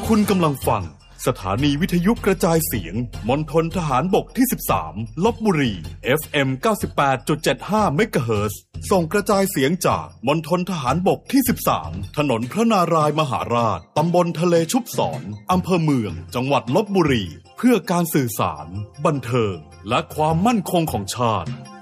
คุณกำลังฟังสถานีวิทยุกระจายเสียงมณฑลทหารบกที่13ลพบุรี FM 98.75 เมกะเฮิรตซ์ส่งกระจายเสียงจากมณฑลทหารบกที่13ถนนพระนารายณ์มหาราชตำบลทะเลชุบศรอำเภอเมืองจังหวัดลพบุรีเพื่อการสื่อสารบันเทิงและความมั่นคงของชาติ